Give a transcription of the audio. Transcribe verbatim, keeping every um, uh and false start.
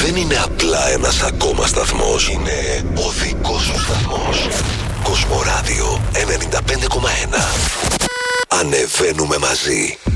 δεν είναι απλά ένας ακόμα σταθμός. Είναι ο δικός σου σταθμός. Κοσμοράδιο ενενήντα πέντε κόμμα ένα. Ανεβαίνουμε μαζί.